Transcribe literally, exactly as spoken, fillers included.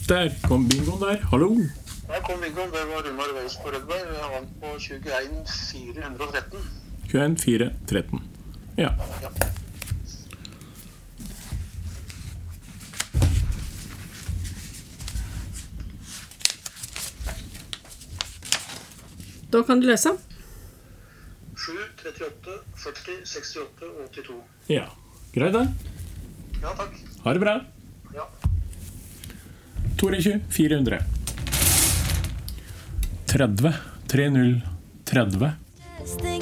Der kom bingoen der. Hallo. Der kom bingoen. Det var Runar Weiss på Rødberg. Jeg vant på tjueen fire hundre og tretten. tjueen fire tretten. Ja. Ja. Da kan du lese. sju, trettiåtte, førti, sekstiåtte og åttito. Ja. Greit da. Ja, takk. Ha det bra. Ja. tjueto fire hundre. tretti tre null tretti.